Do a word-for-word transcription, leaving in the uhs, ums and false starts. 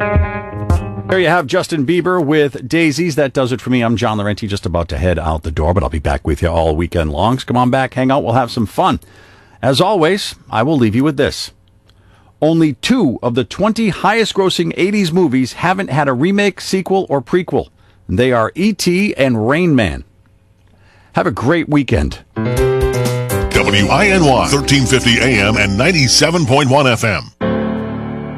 There you have Justin Bieber with Daisies. That does it for me. I'm John Laurenti, just about to head out the door, but I'll be back with you all weekend long. So come on back, hang out, we'll have some fun. As always, I will leave you with this. Only two of the twenty highest-grossing eighties movies haven't had a remake, sequel, or prequel. They are E T and Rain Man. Have a great weekend. W I N Y, thirteen fifty A M and ninety-seven point one F M.